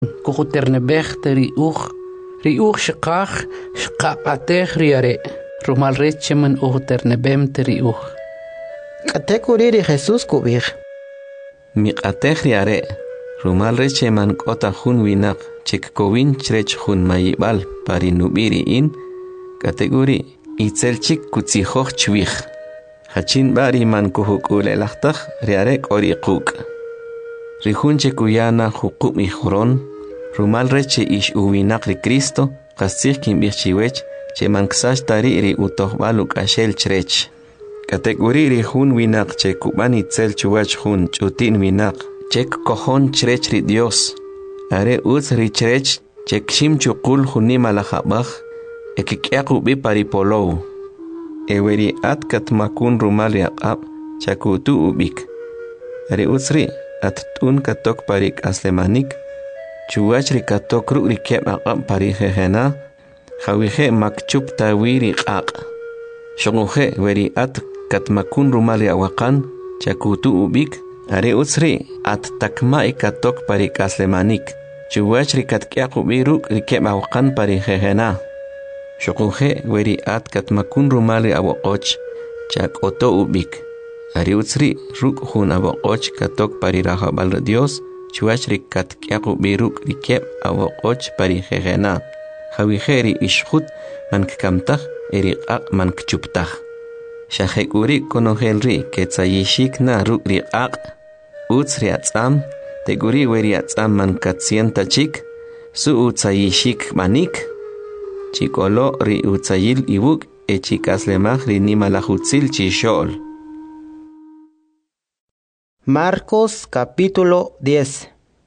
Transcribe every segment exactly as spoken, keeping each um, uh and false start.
كوخوترنبخ تريوخ ريوخ شقاخ شقاقاتيخ رياري رومال ريتش من اوهترنبم تريوخ كاتيكوري jesús كوبيخ ميقاتيخ رياري رومال ريتش من قوتا خون ويناق چك كوين چريچ خون مايبال باري نوبيري إن كاتيكوري إيتسل چك كوتسيخوخ چويخ خچين باري من كوهوك أولي لختخ رياريك أوري قوك ريخون چه كويانا حقوق ميخورون رومال ريتش إيش أويناق ري كريستو قصيخ كيم بيخشيويچ چه من كساش تاري ري اوتوخ بالوك أشيل چريچ كاتيكوري ريخون ويناق چه كوباني تسل چواج خون چوتين ويناق چك كوخون چريچ ري ديوس أري اوز ري چريچ چك شيم چوقول خوني ملخبخ اكيك اقو بي پاري پولو اوري ات كتمكون رومال يقاب چاكوتو اوبيك أري اوز ري اتتون كتوك باريك أسلمانيك چواج ري كتوك رو ري كيب اقاب باري خيخنا خويخي مكچوب تاويري قاق شغوخي وري ات كتمكون رومال يوقان چاكوتو اوبيك أري اوز ري ات تكماي كتوك باريك أسلمانيك چواج ري كتكياقو بيرو ري كيب اقان باري خيخنا شغوخي وري ات كتمكون رومال يوقوش چاك اوتو اوبيك أري اوز ري روك خون اوقوش كتوك باري راخبال ديوس چواج ري كتكياقو بيرو ري كيب اوقوش باري خيخنا خويخيري إشخوت من كمتخ إريقاق من كجبتخ شاخيكوري كونوهيلري كتسايشيك نا روك ريقاق اوتس رياتسام تيغوري ورياتسام من كتسين تاچيك سو اوتسايشيك مانيك چيكولو ري اوتسايل إيوك إچيكاس لماخ ري نيما لاخوتسيل چيشول. Marcos capítulo diez.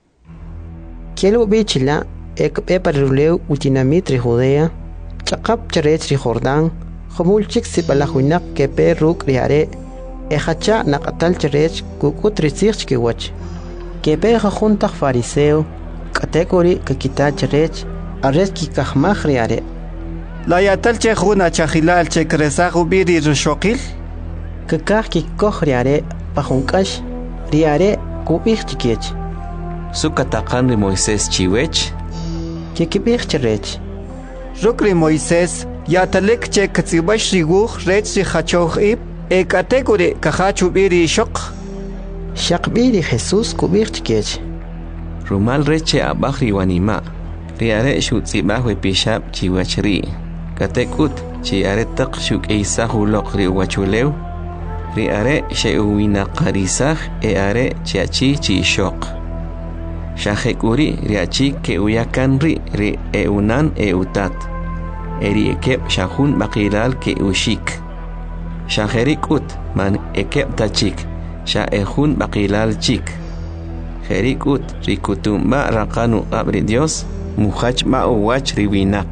Kielo bichila ek peparuleu utinamitri Judea chaqap cherechri Jordán khomulchik sipalahuinak ke peruk riare ehacha naqatal cherech kukutri sirchki wach ke peja junta fariseo category que kita cherech arreski kahmach riare la yatal che khuna chahilal che kresagu biri rushokil que kah ki koh riare pajunkash riare kubich chikech Sukatakan ri Moisés chiwech que kibich cherech Rukri Moisés yatalek che katsibash riguh rech ri khachoh ib e category kahachu biri shok shaqbiri Jesús kubich chikech Rumal reche abahri wanima riare shutsibahu pishab chiwachri katekut chi aretaq shuk eisahu loqri wachuleu riare sheuwina qarisah e are chiachi chi shok Shahekuri riachi ke uyakan ri ri eunan eutat eri ekep shahun bakilal ke ushik Shaherikut man ekep tachik sha ehun bakilal chik Herikut rikutumba raqanu qabri Dios muhach ma uwach riwinak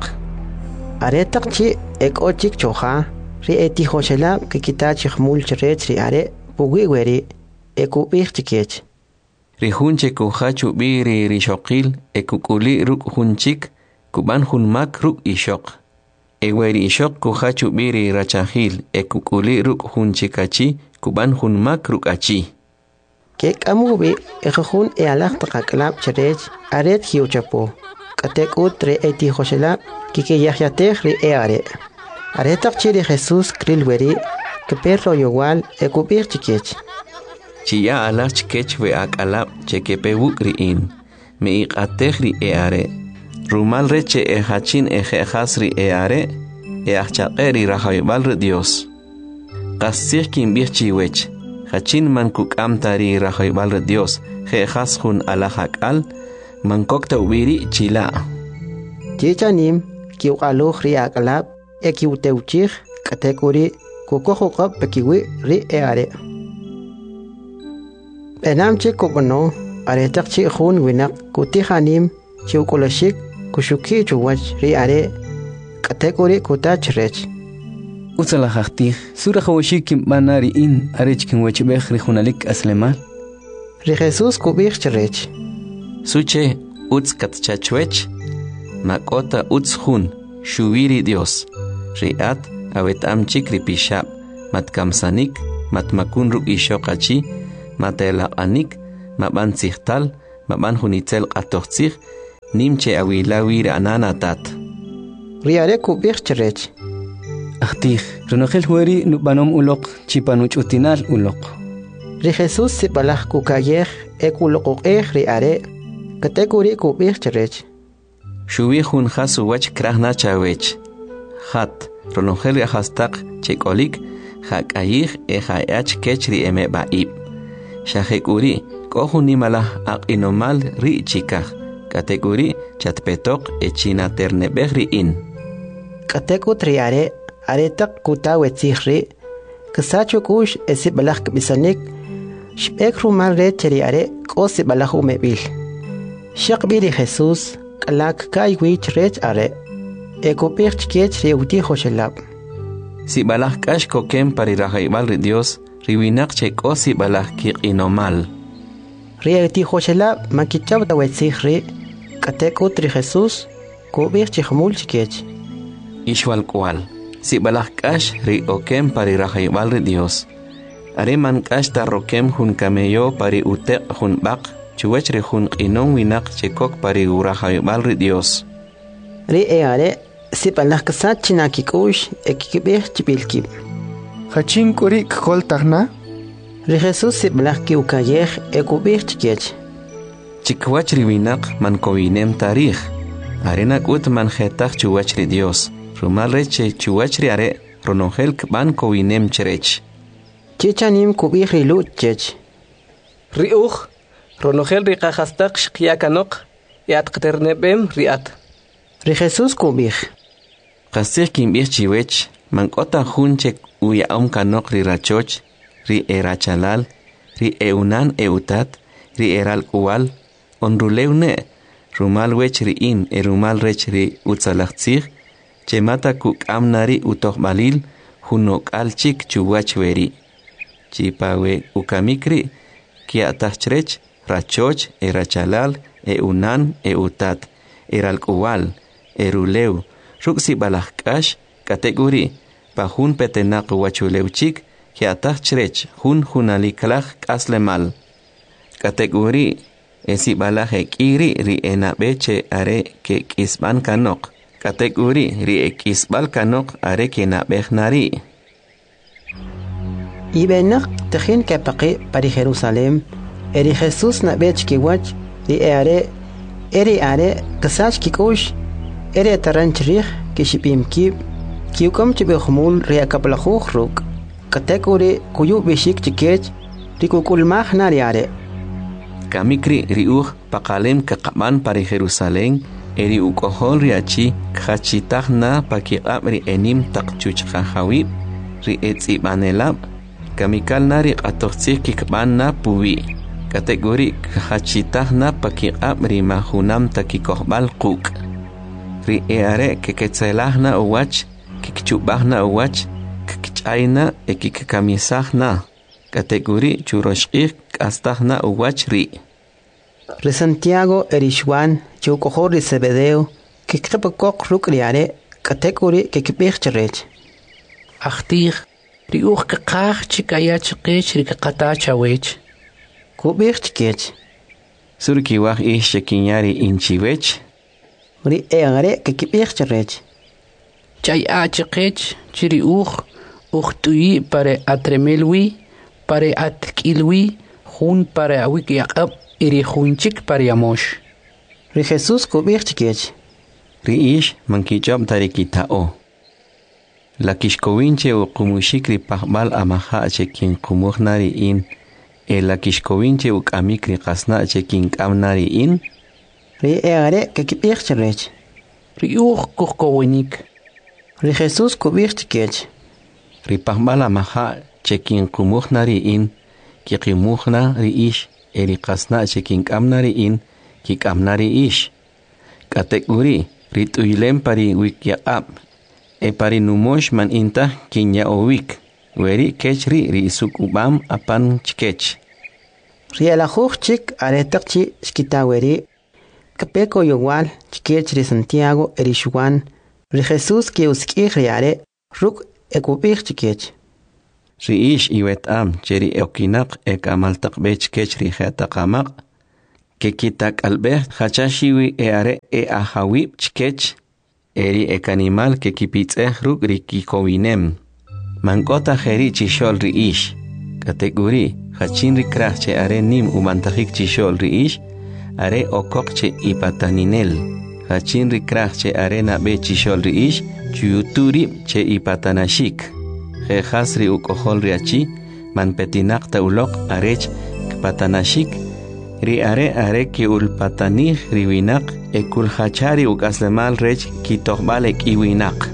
aretaq chi ek ochik choja ri eti hoshela ke kitach khmul cherech ri are pugi weri ekubich chikech Rihunche kuhachu biri rishokil ekukuli ruk hunchik kuban hunmak ruk ishok. Eweri ishok kuhachu biri rachahil ekukuli ruk hunchikachi kuban hunmak ruk achi. Kek amubi ekahun e alak takaklap cherech aret hiuchapo. Katek utre eti hoshela kike yahyatech ri e are. Aretak chiri Jesus krilweri ke perro yowal ekubir chikech. Chia alach kech we akalap chekepe wukriin me iqatechri eare rumal reche e hachin e khasri eare e achaqeri rahaybal Dios qasir kin birchi wech hachin man kukam tari rahaybal Dios khe khashun alahakal man kokta ubiri chila chichanim kiu alukhri akalap e kiu teuchich kategori kukohokap pekiwi ri eare Enam che kokono aretak chi khun winak kutihanim chiukolashik kushuki chuwach ri are category kutachrech Utsala haqti sura khawashik manari in arech kin wech bekh ri khunalik aslemal ri Jesus kubich cherech Suche uts katchachwech makota uts khun shuwiri Dios riat awetam chikri pishab matkamsanik matmakun ruk ishoqachi Matela anik, maban sihtal, maban hunitzel qatoxtzig, nimche awilawir ananatat. Riare kubir cherech. Ahtih, ronogel hueri nubanom ulok chipanuch utinal ulok. Ri Jesús si balaj kukayej ekulokokej riare. Kategori kubir cherech. Shubi hun hasu wach krahna chawech. Hat, ronogel yahastak chekolik, hak ayih e hayach kechri eme baib. Shahekuri, kohuni malah ak inomal ri chikah. Kategori chatpetok e china ternebehri in. Kateku triare, aretak kuta wetzihri, kasacho kush esi balaj bisanik, shbek rumal re cheriare, kosi balaj umebil. Shakbiri Jesús, kalak kai wich rech are, ekopich chkech reuti hoshelab. Si balaj kash kokem pari rahaibal ri Dios, riwinak che kosi balaj kik inomal. Reuti hoshelab makichab da wetzihri, kateku tri Jesús, kubich chihmul chkech. Ishwal kual, si balaj kash ri okem pari rahaibal ri Dios. Are man kash ta rokem hun kameyo pari utek hun bak, chuwech ri hun inon winak chekok pari urahaibal ri Dios. Ri e are, si balaj kasat chinakikush, ekikibich chibilkib. Hachin kuri kol tagna? Ri Jesús si balaj ki ukayej, ekubich chkech. Chikwach ri winak man kowinem tarij. Arenak ut man jetach chuwach ri Dios. Rumal reche chuwach ri are, ronongel kban kowinem cherech. Chichanim kubich ri lut chech. Riuch, ronogel ri kajastak shkiakanok, yat qternebem riat. Ri Jesús kubich. Qasih kimbich chiwech, man kota hunchek uyaom kanok ri rachoch, ri erachalal, ri eunan eutat, ri eral kual, onruleune, rumal wech ri in, e rumal rech ri utzalachtzig, chemata kuk amnari utohbalil, hunok alchik chuwach veri. Chipawe ukamikri, kia tachrech, rachoch, erachalal, eunan, eutat, eral kual, eruleu, ruksi balakash, kategori, pahun petenak wachuleuchik, kia tachrech, hun hunalikalach kaslemal. Kategori, esi balaje kiri ri enabeche are ke kisban kanok. Kategori ri ekisbal kanok are ke nabechnari. Ibenak tejin kapaqi pari Jerusalem, eri Jesús nabech kiwach, ri are, eri are, kasach kikush, eri taranchirich, kishipim kib, kiukom chibihumul ri akaplachuch ruk. Kategori kuyu bishik chikech, ri kukulmach nari are. Kamikri riuch pakalem kakaman pari Jerusalem, eri ukohol riachi kachitach na pakiqab ri enim takchuch hawib, ri etzibanelab, kamikal nari qatochtzih kikban na puwi. Kategori kachitach na pakiqab ri mahunam takikohbal quk. Ri eare keketzelah na uwach, kikchubah na uwach, kikchayna e kikamisah na. Kategori churoshqih kastahna uwach ri. Ri Santiago erishwan chukohor ri Zebedeo kikqipakok ruk riare kategori kikibich cherech. Achtih, riuch kakach chikaya chikech ri kakata chawech. Kubich chikech. Surkiwach ish chekinyari inchiwech. Ri eare kikibich cherech. Chay a chikech chiriuch uchtui pare atremelwi, pare atkilwi, hun pare awik yaqab, iri hunchik pare yamosh. Ri Jesús kubich chikech. Ri ish mankichab tarikitao. La kishkowinche u kumushikri pahbal amaha chekin kumuhnari in, e la kishkowinche u kamikri kasna chekin kamnari in. Ri eare kikibich cherech. Riuch kukowinik. Ri Jesús kubich chikech. Ri pahbal amaha chekin kumuhnari in, kikimuhna ri ish, eri kasna chekin kamnari in, kikamnari ish. Kategori, ri tuilem pari wikyaqab, e pari numosh man inta kinya owik, weri kechri ri sukubam apan chkech. Ri alajuch chik aretakchi skitaweri, kapeko yowal chkech ri Santiago erishwan, ri Jesús ki uskich riare, ruk ekubich chkech. Ri ish iwet am cheri okinak ek amaltak bech kech ri jetakamak, que kitak albeh hachashiwi e are e ahawib chkech eri ek animal que kipitzeh ruk rikikowinem. Mankota jeri chishol riish. Kategori hachin rikrach che are nim umantajik chishol riish are okok che ipataninel. Hachin rikrach che are nabe chishol riish chuyuturi che ipatanashik. Jehasri ukohol riachi man petinakta ulok arech patanashik ri are are ki ulpatanih riwinak ekul hachari ukaslemal rech kitokbalek iwinak.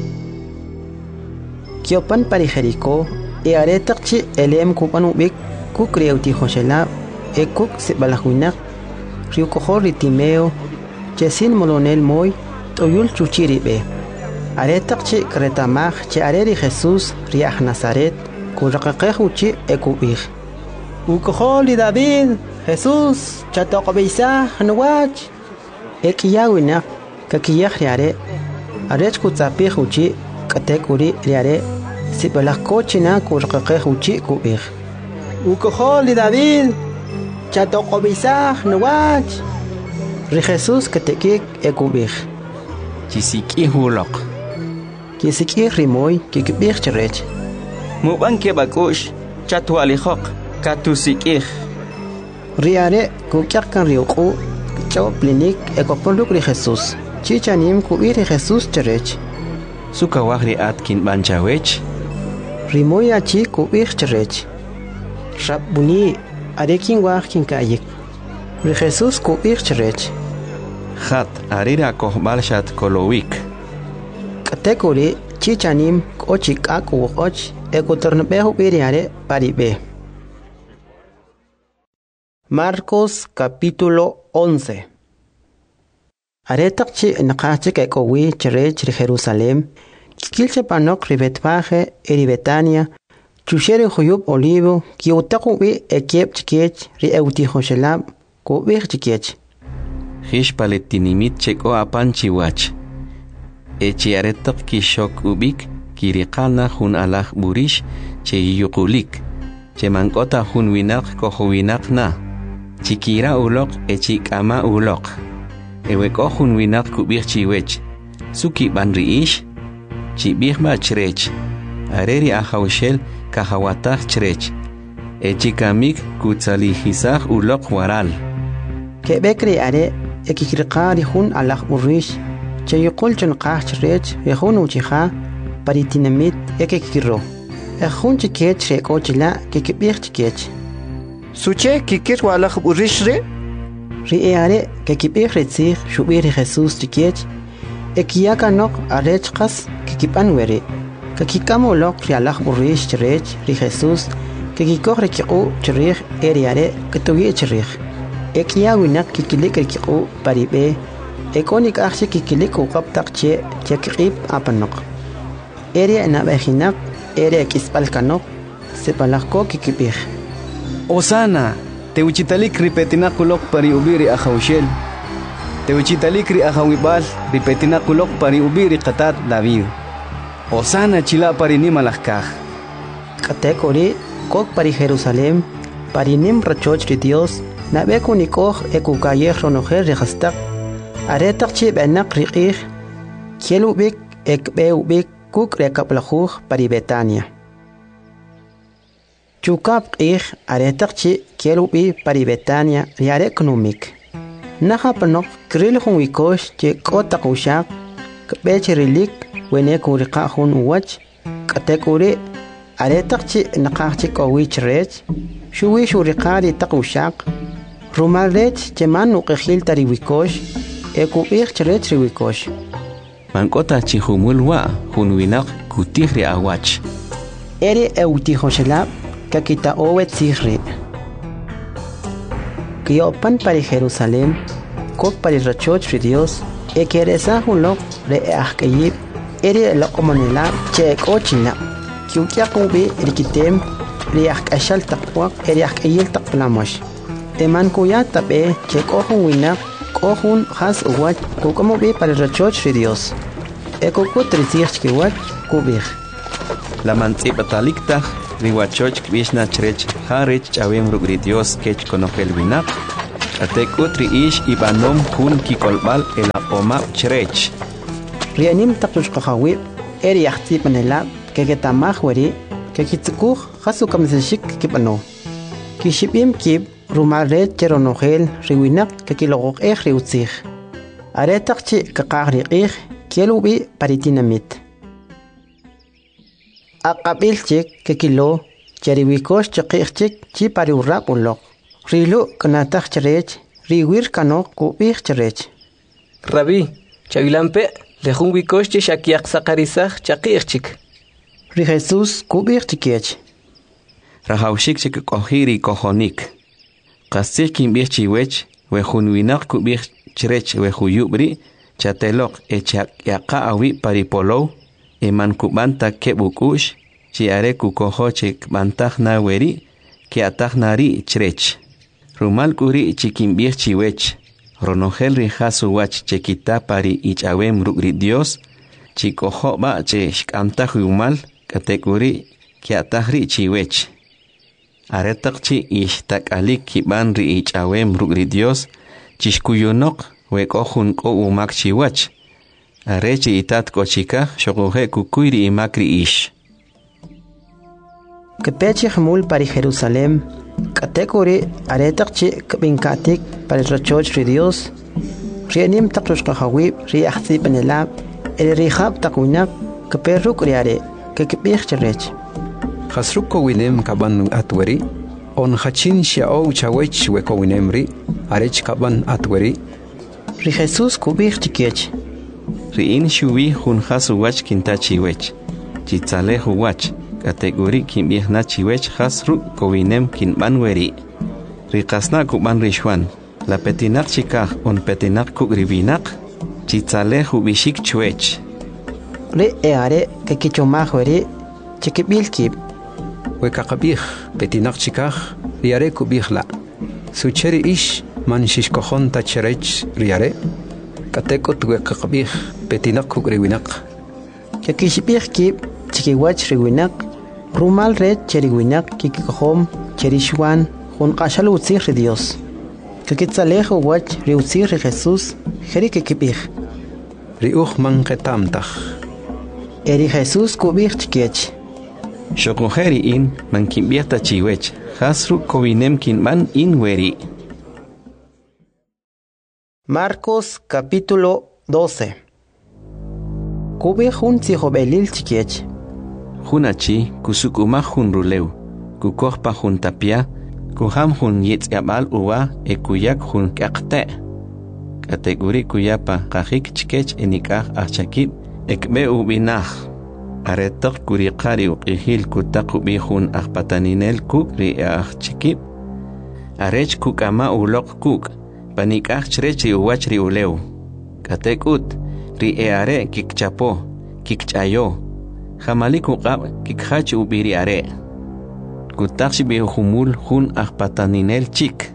Kiopan parijeriko e are takchi elem kupan ubik kuk reuti hoshela e kuk sebalahuinak riukohol ritimeo chesin molonel moy toyul chuchiribe. Are takchi kretamach che are ri Jesús riach Nazaret kuraqaqeh uchi ekubih. Ukohol David Jesús chatokobisa nuwach ekiyawina kakiyah riare arech kutzapih uchi katekuri riare sibalakochina kuraqaqeh uchi kubih. Ukohol David chatokobisa nuwach ri Jesús katekik ekubih. Chisiki hulok. Kisiki rimoy kikibih cherech. Mubanke bakush chatwalijok katusikih. Riare kukyakan riuku chao plinik ekoponduk ri Jesús. Chichanim kuiri Jesús cherech. Sukawahri atkin banchawech. Rimoy achi kuir cherech. Rabuni arekin wahkin kayik. Ri Jesús kuir cherech. Hat arira kohbalshat kolowik. Katekuri chichanim kochik aku och ekotornbehu biriare paribe. Marcos capítulo once. Aretakchi nakachik ekowi cherech ri Jerusalem. Kilche panok ribetpaje eri Betania. Chushere huyub olivo kiutaku bi ekiep chikech ri euti hoshelam kubih chikech. Hish paletinimit cheko apanchi wach. Echi aretak ki shok ubik kirikana hun alah burish che yukulik. Che mankota hun winak koho winak na. Chikira ulok echi kama ulok. Eweko hun winak kubik chiwech. Suki banriish. Chibih ma chrech. Areri ahawshel kahawatah chrech. Echi kamik kutzalihisah ulok waral. Kebekri are ekikirqari hun alah burish. Che yukul chun qach rech yehun uchiha paritinamit ekikiro. Ejun chikech reko chila kikibih chikech. Suche kikir walak urishre? Riare kikibih retzich shubiri Jesús chikech. Ekiyaka nok arech qas kikipanwere. Kakikamo lok rialak urish cherech ri Jesús kikikoh rekiqu cherich eriare kitugi cherich. Ekiyawinak kikilik rekiqu paribe. Ekonik akshi kikilik uqab taqche chekib apanok. Ere na behinak ere kispalkanok sepalako kikibih. Osana, te uchitalik ripetinakulok pari ubiri ahawshel. Te uchitalik ri ahawibal ripetinakulok pari ubiri qatat David. Osana chila pari nimalakaj. Katekori kok pari Jerusalem pari nim rachoch ri Dios na bekunikoh ekukayeh ronojer rehastak. Aretak chi benak riqih kielubik ekbeubik kuk rekaplajuj pari Betania. Chukap qih aretak chi kielubi pari Betania riarek numik. Naha panok kril hun wikosh che kotak ushak kbech rilik wenek uriqa hun uwach katekuri aretak chi nakah chi kowich rech shuwi shuriqari tak ushak rumal rech cheman uqihil tari wikosh ekubih cherech riwikosh. Mankota chihumulwa hunwinak kutihri awach. Eri eutihoshelab kakita owet sihri. Kiopan pari Jerusalem kok pari rachoch ri Dios ekeresa hunlok re ahkayib eri lokomonela che kochina kiukyakubi rikitem ri ahkashal taqwaq eri ahkayil taqplamosh. Eman kuyat tabe che kohun winak kohun has uwach kukomo bi para rachoch ri Dios. Eko kutrisich kiwach kubih. La mantzipatalikta riwachoch kbishna chrech harich chawem rugri Dios kech konokel winak Atek utri ish ibanom hun kikolbal el oma chrech. Rianim takush kahawi eri yahti panela kegetamah weri kekitsukuh hasukam seshik kipano. Kishipim kip rumare cheronogel riwinak kekilogok eh riutzih. Aretakchi kakahri ih kielubi paritinamit. Akabilchik kekilo cheriwikosh chakirchik chi pariurap ulok. Rilu kanatach cherech riwir kanok kubih cherech. Rabbi, chavilampe lejun wikosh che shakiak sakarisach chakirchik. Ri Jesus kubih chikiech. Rahaushik chik kohiri kohonik. Kastik kimbih chiwech wehun winak kubih cherech wehuyubri chatelok echak yaka awi paripolo eman kubanta kebukush chi are kukoho chik bantah na weri ki atah nari cherech. Rumal kuri chikimbih chiwech ronogel rijasu wach chekita pari ichawem rugri Dios chikoho ba che shkamtah umal katekuri ki atahri chiwech. Aretak chi ishtak alik kiban ri ichawem rugri Dios chishkuyunok wekohun ko umak chiwach. Arechi itat kochika shogohe kukuyri imakri ish. Kepechi hamul pari Jerusalem katekuri aretakchi kabinkatik pari rachoch ri Dios. Rianim takrush kahawi ri ahzi panelab eri rihab takuinak keperuk riare kekipih cherech. Hasruko winem kaban atweri on hachin shiao chawech weko winemri arech kaban atweri. Ri Jesus kubih chikiech. Riin shuwi hun hasu wach kintachi wech. Chitzale hu wach. Kategori kimbih na chiwech hasru kowinem kinban weri. Rikasna kuban rishwan. La petinak chikah on petinak kugribinak. Chitzale hu bishik chwech. Ri eare kekichomah weri chikibil kib. Wekakabih petinak chikah riare kubihla. Sucheri ish man shishkohon tacherech riare. Katekot wekakabih petinak kugribinak. Kekishibih kib chikiwach riwinak. Rumal red cheriwinak kikikohom cherishwan hun qashal utzir ri Dios. Kekitzalejo wach ri utzir ri Jesus jeri kekipih. Riuch man ketamtach. Eri Jesus kubih chikiech. Shokoheri in man kimbiata chiwech. Hasru kowinem kinban in weri. Marcos capítulo doce. Kubih hun tzihobelil chikiech. Hunachi kusukuma hun ruleu, kukohpa hun tapia, kuham hun yitzabal uwa e kuyak hun kakte. Kategori kuyapa kahik chikech enikah achakib ekbe ubinah. Aretok kurikari uqihil kutakubi hun ahpataninel kuk ri achikib. Arech kukama ulok kuk, panikah chrech ri uwach ri uleu. Katekut ri eare kikchapo, kikchayo. Jamalik uqab kikhach ubiri are. Kutakshi bi humul hun ahpataninel chik.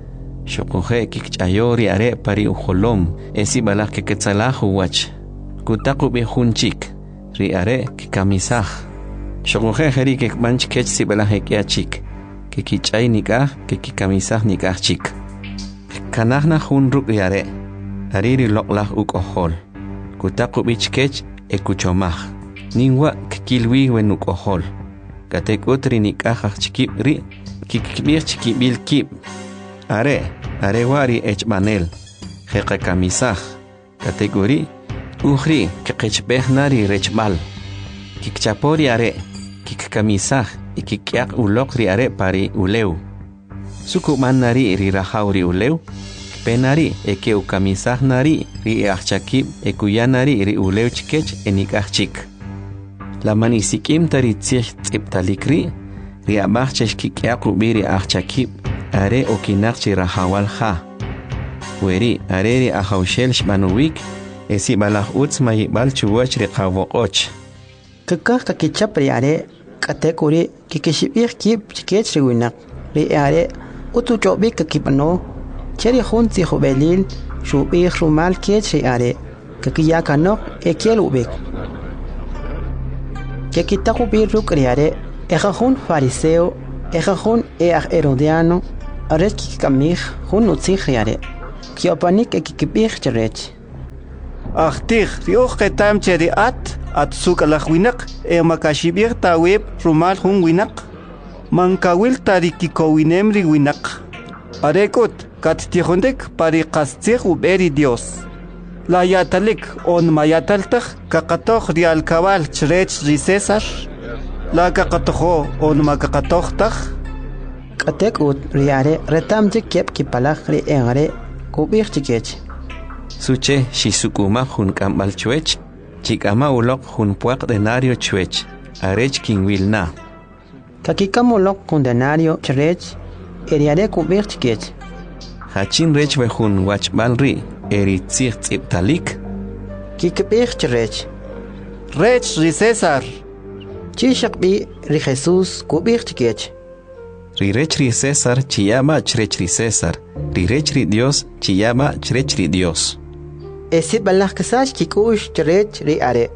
Shokohe kikchayori are pari uholom esi balak keketsalah wach. Kutaku bi hun chik ri are kikamisah. Shokohe heri kekmanch kech si balah ekia chik. Kikichay nikah kikikamisah nikah chik. Kanahna hun ruk ri are. Ariri loklah ukohol. Kutaku bi chkech ekuchomah. Ningwa kikilwi wenuk ohol. Katek utri nikahah chikib ri. Kikibir chikibil kib. Are, are wari echmanel. Heka kamisah. Kategori. Uhri kikechbeh nari rechbal. Kikchapori are. Kikamisah. Ikikyak ulok ri are pari uleu. Sukuman nari ri rahauri uleu. Penari eke ukamisah nari ri achakib ekuyanari ri uleu chikech enikah chik. La manisikim taritzich tziptalikri, riabach cheshkikiak ubiri achakib, are okinakchi rahawal ha. Weri, areri ahaushel shmanuwik, esi balach utz mayibal chuwach riqawokoch. Kakak kakichap riare, katekuri kikishibir kib chikech riwinak, riare utuchobik kakipano, cheri hun zihobelil, shubir rumal kech riare, kakiyakanok ekiel ubik. Kekitaku birruk riare, ejajun fariseo, ejajun eaj herodiano, aret kikamih hun utzih yare kiopanik ekikibih cherech Achtih riuch ketam cheri at at suk alach winak e makashibir taweb rumal hun winak mankawil tarikikowinem ri winak arekut kat tihondek pari qastzih uberi Dios la yatalik on mayataltah kakatoh rial kabal chrech ri César la kakatoho on makakatohtah katek ut riare retam jikep kipalach ri engare kubih chikech Suche shisukuma hun kambal chuech, chikama ulok hun puak denario chuech, arech king wilna. Kakikamulok hun denario cherech, eriare kubir chikech. Hachin rech we hun wachbalri, eri tzich tziptalik. Kikibir cherech. Rech ri César. Chishakbi ri Jesus kubir chikech. Ri rech ri César chiyama chrech ri César, ri rech ri Dios chiyama chrech ri Dios. Esi balach kasach kikush cherech ri are.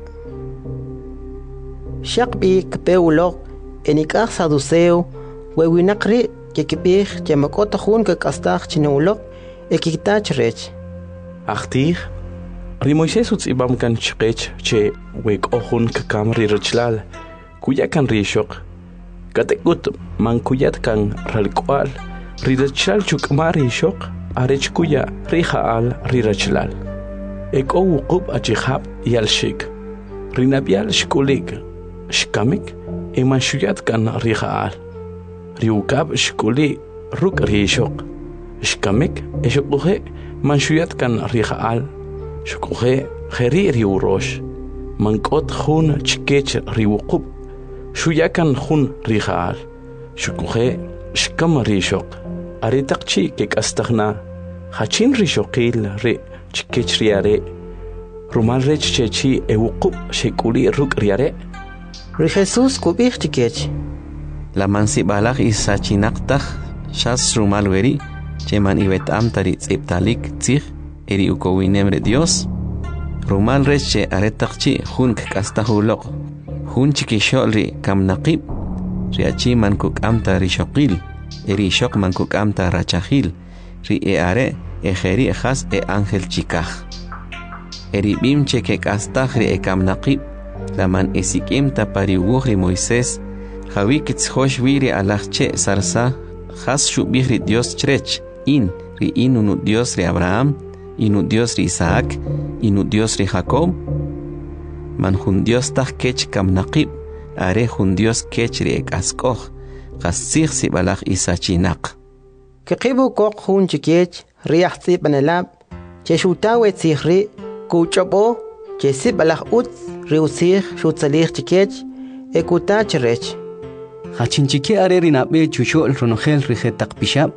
Shakbi kpeulok enikach saduseo wewinakri kikibih chemakota hun kakastach chineulok ekikta cherech. Achtig ri Moisés utzibam kan chqech che wek ohun kakam ri rechlal kuya kan rishok katekut man kuyat kan ralkwal ri rechlal chukmar rishok arech kuya ri haal ri rechlal ek o wuqub achikhab yalshik rinabial shkulig shkamik e man shuyat kan ri haal ri ukab shkuli ruk rishok shkamik e shukhe man shuyat kan ri haal shukhe khari ri urosh man kot khun chkech ri wuqub shuyakan khun ri haal shukhe shkam rishok aritaqchi kek astaghna hachin rishokil ri chkech riare rumal rech chechi e wuqub shekuli ruk riare ri Jesus kubih chikech La mansi balach isachinaqtah shas rumal weri cheman ibetam tari tziptalik tzich eri ukowinem re Dios rumal rech che aretaqchi hun kastahulok hun chikishol ri kamnaqib riachi man kukamta rishokil eri shok man kukamta rachahil ri e are ejeri khas e ángel chikaj eri bimche ke kastaj ri e kamnaqib laman esikim ta pariwuh ri Moisés Javi kitzhosh wiri alachche sarsa khas shubih ri Dios chrech in ri inu Dios ri Abraham inu Dios ri Isaac inu Dios ri Jacob man hun Dios taj kech kamnaqib are hun Dios kech ri ekaskoj qasig si balach isachinaq Kiqibu kok hun chikech riahti banelab cheshutawe tzihri kuchobo chesi balach ut riusih shutsalih chikech ekuta cherech Hachinchike are rinabe chushol ronogel rijetak pishab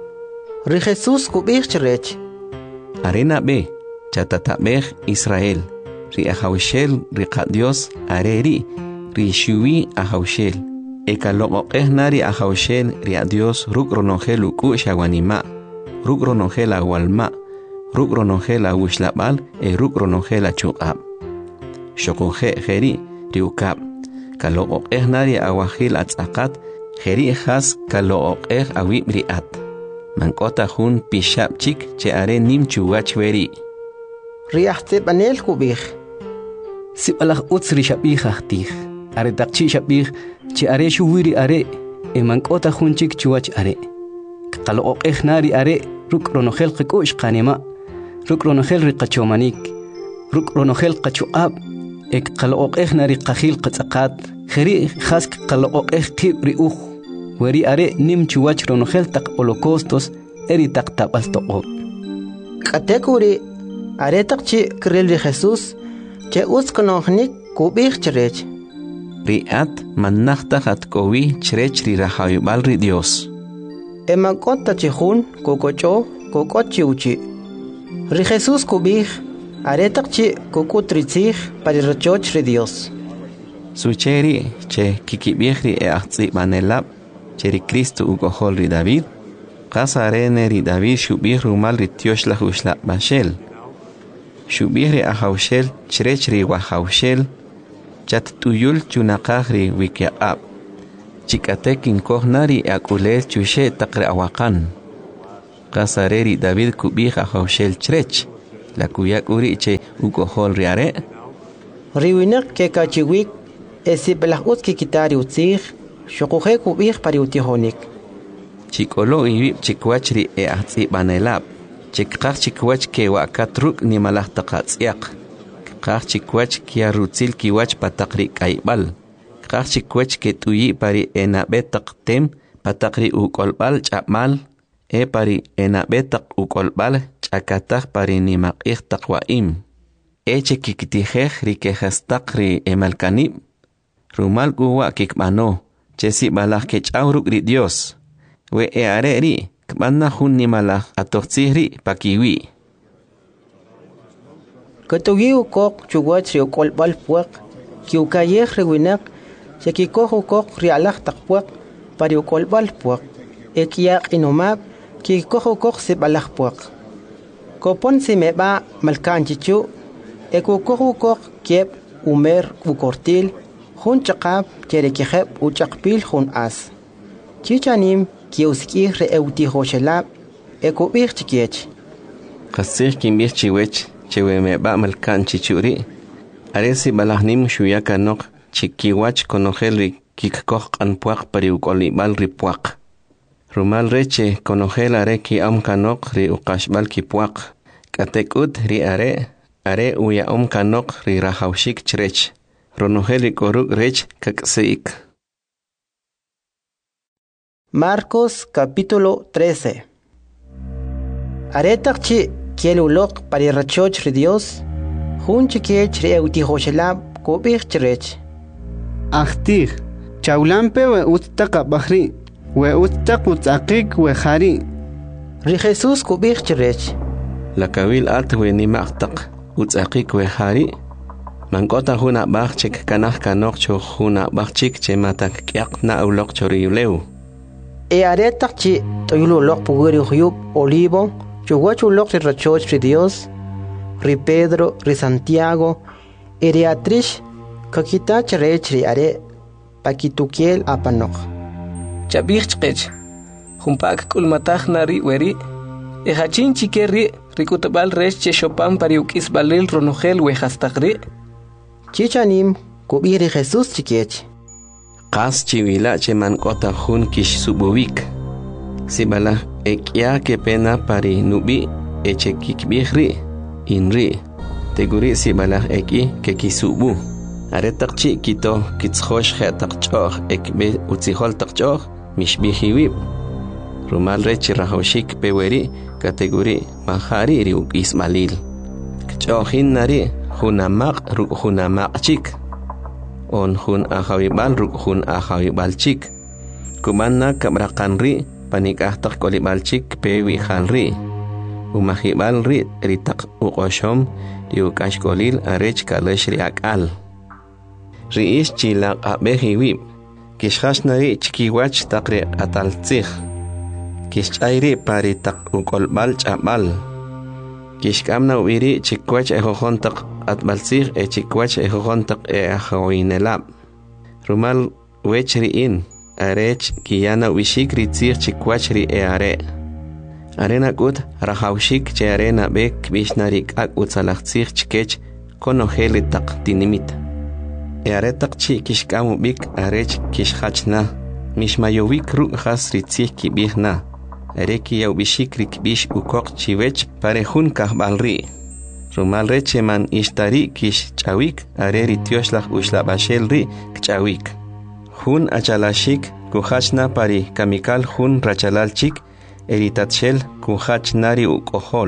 ri Jesus kubih cherech arena be chatatabeh Israel ri ahawshel ri Dios areri ri shuwi ahawshel ekaloqeh nari ahawshel ri Dios ruk ronogel uku shawanima ruk ronogel awalma ruk ronogel awshlabal e ruk ronogel achuqab shokoje jeri ri ukab kaloqeh nari awahil atzaqat jeri khas kaloqeh awi briat mankota hun pishab chik che are nim chuwach weri riahti banel kubih sibalach utsri shabih khtig are taqchi shabih che are shuwiri are e mankota hun chik chuwach are kaloqeh nari are ruk ronogel qikush qanima ruk ronogel riqachomanik ruk ronogel qachuab ek qaloqeh nari qakhil qatzaqat khari khas qaloqeh qibri ukh weri are nim chuwach ronogel taq holocaustos eri taq tabal toqo katekuri are taqchi krel ri Jesus che us konohnik kubih cherech riat manachta hat kowi chrech ri rahayubal ri Dios ema kota chihun kokocho kokochi uchi ri Jesus kubih are taqchi kokutritzih para rechoch ri Dios sucheri che kikibihri e ahtsi manelab cheri Cristo ugohol ri David qasarene ri David shubih rumal ri tiosh la hushla bashel shubih ri ahawshel chrech ri wahawshel chat tuyul chunaqaj ri wikiab chikatek inkohnari akulel chushe taqre awaqan Qasareri David kubij ahawshel chrech. La kuyak uri che ukohol riare. Riwinak ke kachiwik esi belahut ki kitari utzig shokuhe kubij pari utihonik. Chikolo iwib chikwachri e atzi banelab. Chikkaq chikwach ke wakatruk ni malah taqatsiaq. Qaq chikwach kia rutzil kiwach pataqri kaibal. Qaq chikwach ke tuyi pari enabetaq tem pataqri ukolbal chapmal. E pari enabetaq ukolbal chakataq pari ni maqih taqwaim. Eche kikitijej rikejastaq ri emalkanib. Rumal kuwa kikmano. Chesi balah ke chauruk ri Dios. We e are ri. Kmanna hun ni malah atoxihri pakiwi. Katugi ukok chuwach ri ukolbal puak. Ki ukayej riwinak. Chekikoh ukok ri alaq taqpuak. Pari ukolbal puak. E kiyak inumab. Ki koho kok se balak puak. Kopon si meba malkan chichu. Eko koho kok kiep umer ukortil. Hun chakab kere kihep uchakpil hun as. Chichanim ki uskir re euti hoshelab. Eko bir chikiech. Qasir kimbir chiwech chewe meba malkan chichuri. Aresi balahnim shuyaka nok chikiwach konohelri kikkoh anpuak pari ukolibal ripuak. Rumal reche konojel are ki am kanok ri uqashbal ki puaq. Katekut ri are, are uya am kanok ri rahawshik chrech. Ronojel ri koruk rech kakseik. Marcos capítulo trece. Aretak chi kielulok pari rachoch ri Dios. Hun chikiech ri euti hoshelab kubich chrech. Ahtir, chaulampe we ustaqa bahri. We ustaq utzaqik we khari. Ri Jesus kubich chrech. La kabil at we ni maqtaq utzaqik we khari. Mankota huna bachik kanah kanok cho huna bachik che matak kyak na ulok choriuleu. E aretak chi toyulo lok puguri huyub olivo. Chuwachu lok ri rachoch ri Dios. Ri Pedro, ri Santiago. E ri atrish kakita chrech ri are. Pakitukiel apanok. Chabich chqech. Humpak kulmatach nari weri. E hachin chikeri rikutabal resh che shopan pari ukis balil ronogel we hastagri. Chichanim kubiri Jesus chikech. Qas chiwila che mankota hun kish subuvik. Sibala ekya ke pena pari nubi eche kikbihri inri. Teguri sibala eki ke kisubu. Aretak chi kito kitshosh khetak choch ekbe utzihol tak choch. Mishbihiwib. Rumal rechi rahawshik peweri kategori mahari riuk ismalil. Kchohin nari hunamak ruk hunamak chik. On hun ahawibal ruk hun ahawibal chik. Kumanna kabrakan ri panikah tak kolibal chik pewi halri. Umahibal ri ritak ukoshom riukash kolil arech kalesh riakal. Riish chilak abehiwib. Kishhash nari chikiwach takri ataltzig. Kishchayri pari tak ukolbal chabal. Kishkamna uiri chikwach ejojon tak atbalzig e chikwach ejojon tak e ajoinelab. Rumal wechri in. Arech kiyana wishik ritzig chikwach ri e are. Arena kut rahawshik che arena bek bisnarik ak utzalachzig chikech konojeli tak dinimit. E aretak chi kishkamu bik arech kishhachna. Mishmayowik ru has ritzih kibihna. Areki yaw bishikrik bish ukok chiwech parejun kahbalri. Rumal reche man ishtari kish chawik areri tioslach ushlabashel ri kchawik. Hun achalashik kuhachna pari kamikal hun rachalalchik eritatshel kuhachnari ukohol.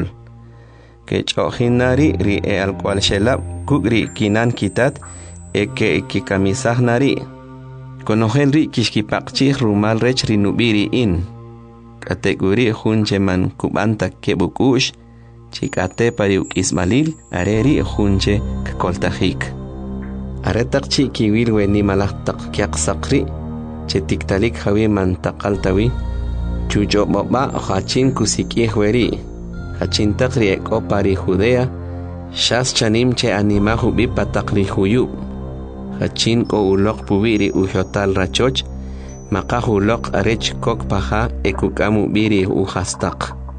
Kechohinari ri e alkwal shelab kugri kinan kitat eke kikamisahnari. Konohenri kishkipakchih rumal rech rinubiri in. Kategori hunche man kubanta kebukush. Chikate pariuk ismalil areri hunche kkoltajik. Aretak chi kiwil weni malaktak kyak sakri. Chetiktalik hawi man takaltawi. Chujo boba hachin kusikih weri. Hachin takri eko pari Judea. Shas chanim che animahu bi patakri huyub. Hachin ko ulok pubiri uhotal rachoch. Maka ulok arech kok paha ekukamu biri uhastak.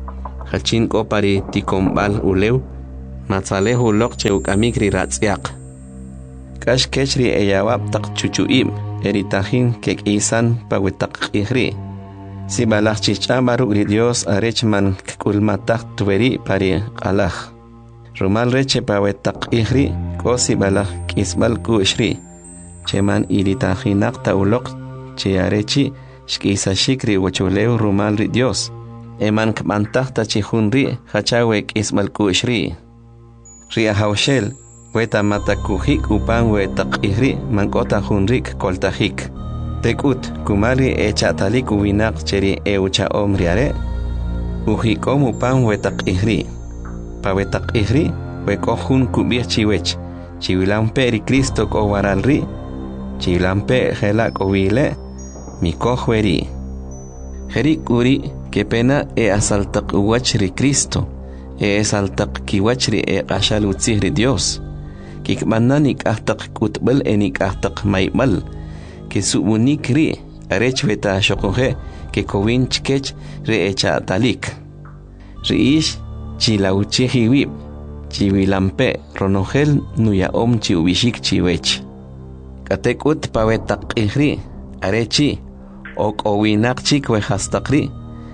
hachin ko pari tikombal ulew matzalehu lok che ukamikri ratsiak kash kechri eyawab tak chuchuim eritahin kek isan pawetak ihri si balach chichamaru ri Dios arechman kulmatak tueri pari alaj rumal reche pawetak ihri ko si balach kisbal ku ishri cheman iritahinak taulok che arechi shkisa shikri wachulew rumal ri Dios eman kmantah ta chihunri hachawek ismal ku ishri ria hawshel weta matakuhik upan wetak ihri mankota hunrik koltahik tekut kumali echatalik uwinak cheri eucha omriare uhikom upan wetak ihri pa wetak ihri wekohun kubir chiwech chiwilampe ri Cristo ko waralri chiwilampe helak owile mikohweri herik uri kepena e asaltak uwachri Cristo e asaltak kiwachri e qashal utsihri Dios kikmanan ikahtak kutbal enik ahtak maibal ke subunik ri arech weta shokohe ke kowin chkech re echa talik riish chilauchi hiwib chiwilampe ronogel nuya om chiubishik chiwech katekut pawetak ihri arechi ok owinak chik we hastakri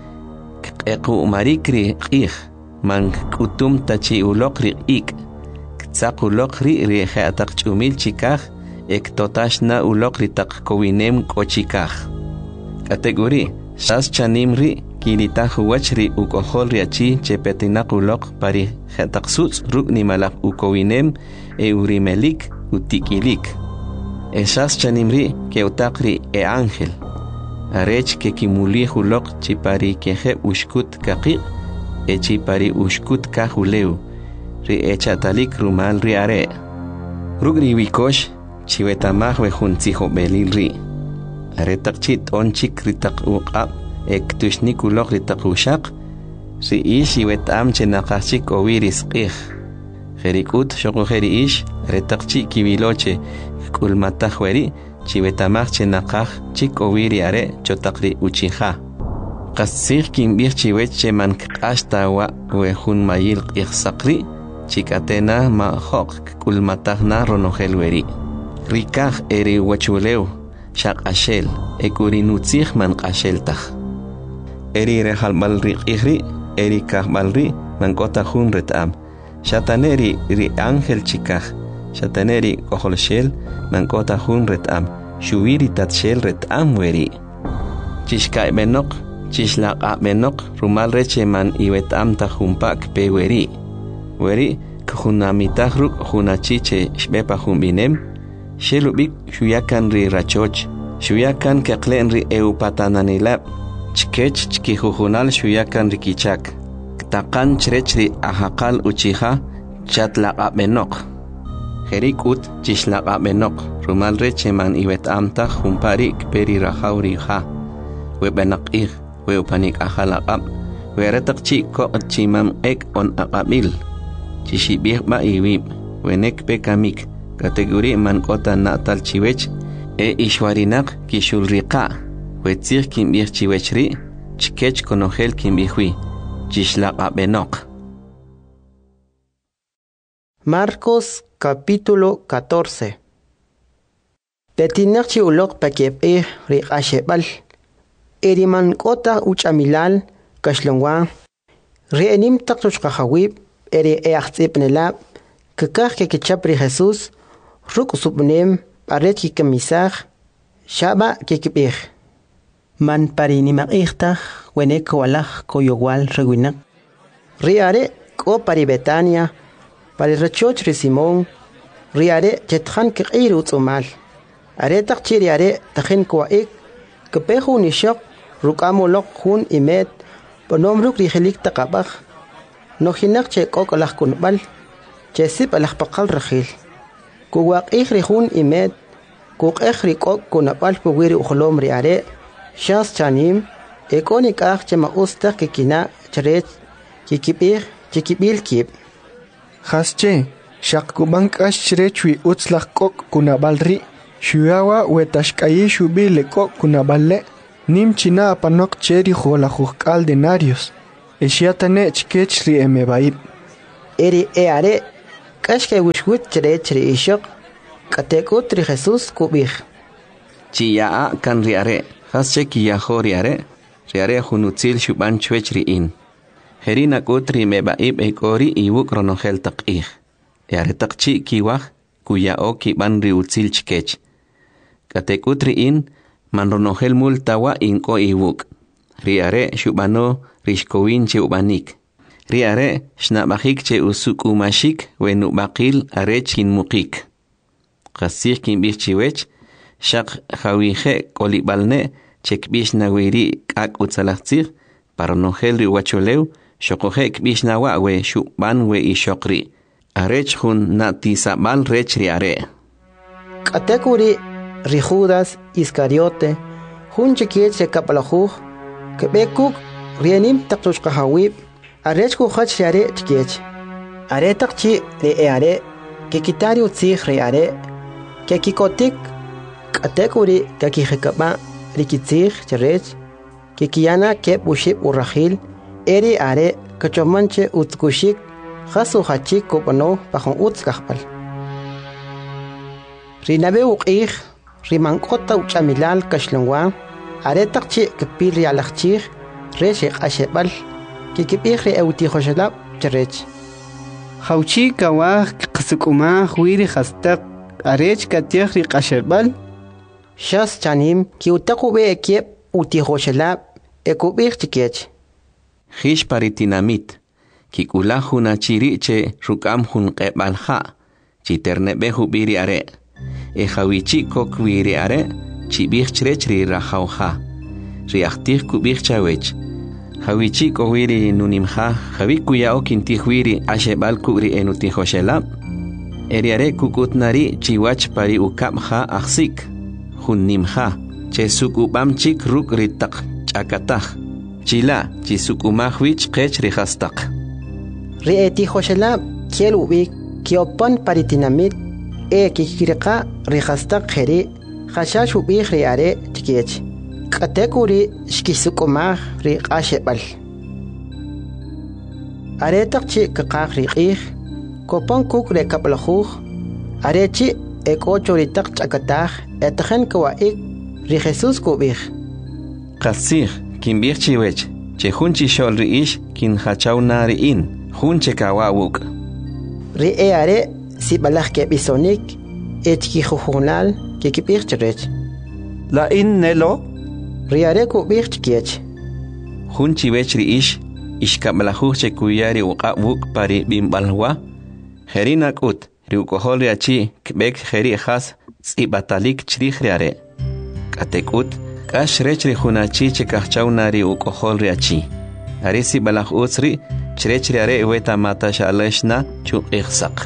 eku marikri qih man kutum tachi ulokri ik tsak ulokri ri khatak chumil chikah ek totashna ulokri tak kowinem kochikah kategori shas chanimri kilita huwachri ukohol riachi chepetinak ulok pari khatak suts rukni malak ukowinem e urimelik utikilik esas chanimri keutakri e ángel arech ke kimuli hulok chipari keje ushkut kaqi e chipari ushkut kahuleu ri echatalik rumal ri are rugri wikosh chiwetamah we huntsiho belil ri are takchit onchik ritak uqab ek tushnik ulok ritak ushaq ri ish iwetam chenaqachik owiris qih jerikut shoko jeri ish retakchi kibiloche kulmatahweri chiwetamah chenaqaj chik owiri are chotakri uchiha qasir kimbir chiweche man qashtawa we hun mayil qihsaqri chikatena ma hoq kulmatahna ronohelweri rikaj eri wachuleu shaqashel ekurinutzih man qasheltaj eri rehalbal riqihri eri kahbalri man kota hun retam shataneri ri ángel chikaj shataneri koholshel man kota hun retam shuwiri tatshel retam weri chishkai benok chishlaqa benok rumal reche man iwetam ta humpak pe weri weri khunamitaj ruk hunachiche shbepa humbinem shelubik shuyakan ri rachoch shuyakan kaqlen ri eupatananilab chkech chkihuhunal shuyakan ri kichak taqan chrechri ahaqal uchiha chatlaqa benok jerikut chishlaqa benok rumal reche man iwetamta humparik peri rahauri ha webenaqih weupanik ahalaqab weretak chiko chimam ek on aqabil chishibih ba iwib wenek pekamik kategori man kota natal chiwech e ishwarinak kishulriqa wetzir kimbih chiwechri chkech konogel kimbihwi chishlaqa benok. Marcos capítulo catorce. Petinak chi ulok pakep e riqashebal eriman kota uchamilal kashlongwa reenim taktushqahawib eri eaxtsipnelab kakaj ke kichapri Jesús ruk supnem paret ki kamisaj shaba ke kibih man parinimaqihtaj wenek walaj koyowal rewinak riare ko pari Betania pari rachoch ri Simón riare chetjan kiqiru tsumal are takchiri are tajen kwaik kepehu nishok rukamolok hun imet ponom ruk rihelik taqabaj nojinak che kokolaj kunbal che sip alaj paqal rajil kuwaqih ri hun imet kuqej ri kok kunabal puwiri uxlom ri are shas chanim ekonik aj che maustaq kikina chret kikibih kikibil kib hasche shaqkuban k'ax chrechui utzlaj kok kunabal ri shuyawa wetashk'ayi shubile kok kunaballe nim china apanok cheri jolajuj k'al denarios Eshiatane chkech ri emebaib. Eri eare kashke wishwit chrech ri ishok katekut ri Jesús kubij. Chiyaa kan riare hasche kiyaho riare riare hunutzil shuban chwech riin. Herina kutri mebaib ekori iwuk ronogel taqih. Eare taqchi kiwah kuyao kiban riutzil chkech. Katekut riin man ronogel multawa inko iwuk. Riare shubano rishkowin che ubanik. Riare shnabahik che usuk umashik wenu bakil arech kin mukik. Qasir kin bichiwech shaq khawije kolibalne chekbish nawiri kak utzalachtzir para nogel ri wacholeu shokoje kbish nawa we shuban we ishokri. Arech hun natisabal rech riare. Katekuri ri Judas Iscariote hun chekiech se kapalajuj kebekuk rienim taqtushqahawib arech ku khach riare chkech. Are taqchi re eare ke kitari utzij riare ke kikotik katekuri ke kijekaba rikitzij cherech ke kiyana ke bushib urrahil eri are kachomanche utkushik khasu hachik kopano pajon utzkahpal. Rinabe uqij rimankota uchamilal kashlongwa are taqchi kepil rialachchij reshik ashebal ke kipij re eutijoshalab cherech. Hauchi kawah qsukuma huiri khastaq arech katih ri qashebal Shas chanim ki utaqube ekiep utijoshalab ekubij chikech. Hish paritinamit ki kulahuna chiriche rukam hun qebalha chiternebe hubiri are. E hawichi kokwiri are chibij chrech ri rahauha. Riachtih kubij chawech. Hawichi kowiri nunimha hawikuya okintihwiri ashebal kuri enutijoshalab. Eriare kukutnari chiwach pari ukabha aksik. Hunnimha che sukubam chik ruk ritak chakataj. Chila chi sukumahwich qech rihastak. Ri etijoshalab kiel ubik kiopan paritinamit e kikirqa rihastak kheri khashash ubik riare chikech. Katekuri shkisukumah ri qashebal. Are taqchi kaqaq ri qih kopan kuk re kaplajuj are chi ekocho ri taq chakataj etjen kwaik ri Jesús kubij. Qasir kin bir chiwech che hunchi shol ri ish kin hachawna ri in hunche kawawuk. Ri e are si balaj ke bisonik et ki khujunal ke kipir cherech. La in nelo Riare kubij chkiech. Hunchi wech ri ish ishkablajuj che kuyari uqabuk pari bimbalwa. Herina kut ri ukohol ri achi kbek heri khas tsibatalik chrij riare. Katekut kash rech ri hunachi che kahchawna ri ukohol ri achi. Arisi balaj utsri chrech riare weta mata shaleshna chu ikhsaq.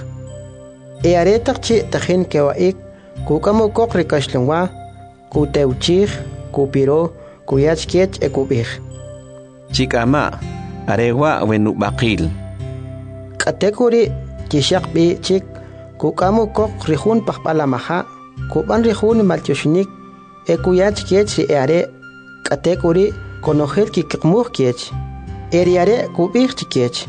E are taqchi tajin kewaik kukamo kokri kashlungwa kuteuchij kupiro kuyachkech ekubij. Chikama arewa wenu bakil. Katekuri kishak bi chik kukamu kok rihun pakpalamaha kuban rihun maltyoshnik ekuyachkech ri are katekuri konojel kikmuj kech eriare kubij chikech.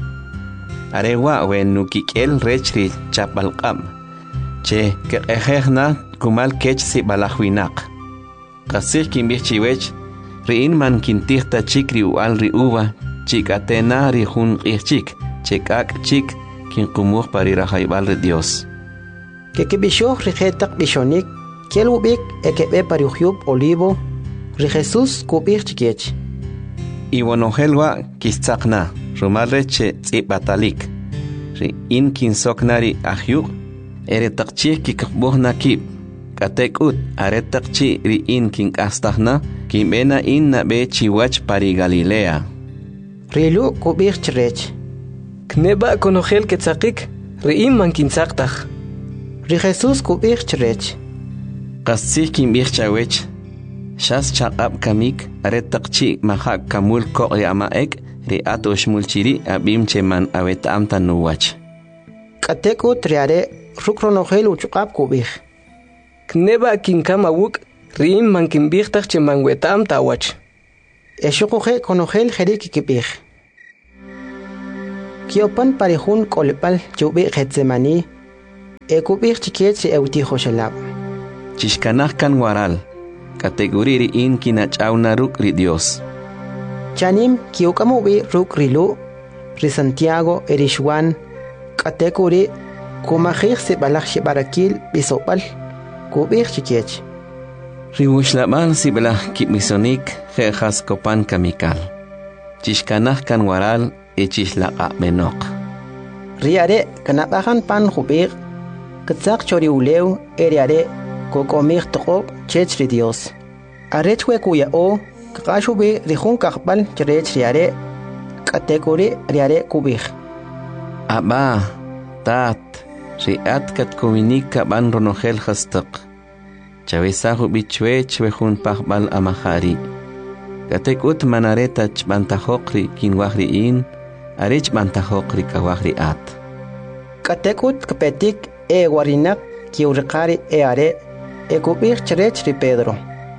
Arewa wenu kikel rechri chapalqam che kejehna kumal kech si balahwinak. Qasir kin bih chiwech riin man kintihta chikri ual ri uva chikatena ri hun qihchik chekak chik kin qumuj pari rahaybal ri Dios. Que que bishoh ri jetak bishonik kiel ubik ekebe pari uhyub olivo ri Jesús kubij chikech. Iwonohelwa kistzaqna rumalre che tsibatalik ri in kin soknari ahyuk ere taqchik kikbuhna kib. Katekut aretaqchi ri in kin kastahna kimbena in na be chiwach pari Galilea. Rilu kubij chrech. Kneba konogel ketzaqik riim man kintzaqtaj. Ri Jesús kubij chrech. Qassi kin bih chawech shas chaqab kamik aretaqchi maha kamul ko yamaek ri atosh mulchiri abim cheman awetam tanuwach. Katekut riare rukronogel uchqab kubij. Kneba kinkama wuk riim man kinbijtaj che man wetam tawach. Eshukoje konogel jeri kikibij. Kiopan parejun kolpal chubi Getsemani. Ekubir chiket ri euti Joshelab. Chishkanaj kan waral. Kategoriri in kinachawna ruk ri Dios. Chanim kiokamubi ruk rilu. Ri Santiago erishwan. Kategori kumajir se balak shibarakil bisopal. Kubir chiket. Riwushlaban sibla kimisonik jejas kopan kamikal. Chishkanaj kan waral echishlaqa menok. Riare kanabajan pan jubir. Katzak chori uleu eriare kokomir toko chechri Dios. Arechwe kuya o kakashubi rihun kakbal cherech riare kategori riare kubir. Aba, tat, riat kat kominik kaban ronogel hastak. Chavesahu bichwe chwehun pakbal amahari. Katekut manareta chbantahokri kinwahri in, arech bantahokri kawahri at. Katekut kapetik e warinak kiurikari e are e kubir cherech ri Pedro.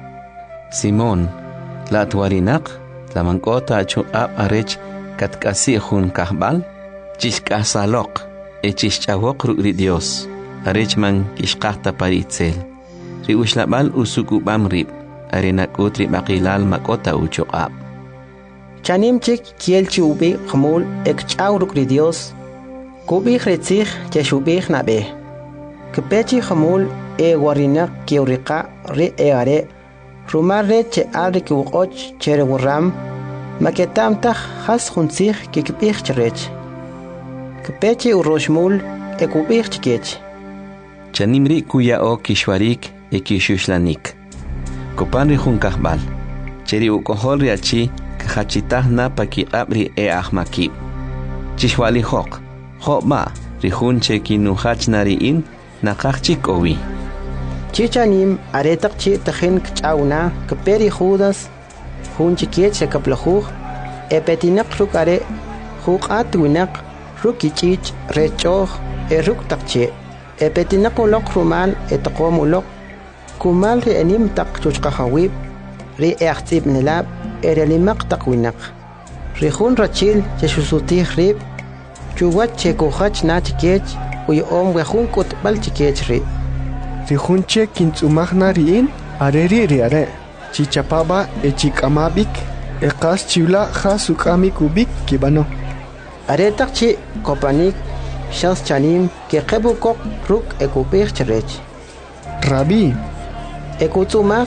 Simón, la tuarinak, la mankota chu ab arech katkasi hun kahbal, chishkasalok, e chishchawok ri Dios, arech man kishkahta paritzel. Ri ushlabal usukubam rib, arenak utri bakilal makota uchuqab. Chanim chik kielchi ubi khmul ek chawruk ri Dios, kubir retzich cheshubir nabe. Kepechi khmul e warinak kiurika ri e are, rumarre che alri kiuqoch chere wuram, maketam tach has khunzich kikibir cherech. Kepechi uroshmul e kubir chikech. Chanimri kuya o kishwarik e kishuslanik. Kopanri hun kahbal. Cheri ukohol riachi kahachitah na paki abri e ahmakib. Chishwali hok. Hok ma rihun che kinuhach nari in nakachik owi. Chichanim aretak chi tahin kchauna kaperi judas hun chikiet se kaplahuj e petinak rukare huk atwinak rukichich rechoh e ruk takche e petinak ulok rumal e takomulok kumal ri enim tak chuchkahawib ri e achtib nilab e relimak takwinak rihun rachil cheshusutih rib chuwat che kuhach na chikech uy om wehun kutbal chikech ri Rihunche kintzumagna riin areri riare. Chichapaba e chikamabik e kas chivla jasukami kubik kibano. Aretak chi kopanik shans chanim ke kebukok ruk e kupir cherech. Rabi. E kutzumag